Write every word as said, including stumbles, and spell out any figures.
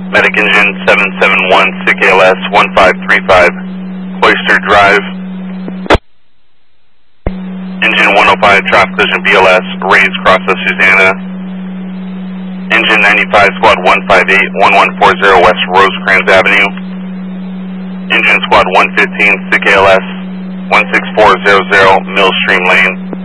Medic Engine seven seven one, S I C A L S one five three five, Cloister Drive. Engine one oh five, traffic collision B L S, raised cross of Susanna. Engine ninety-five, squad one five eight, one one four zero West Rosecrans Avenue. Engine squad one fifteen, S I C A L S one six four zero zero, Mill Stream Lane.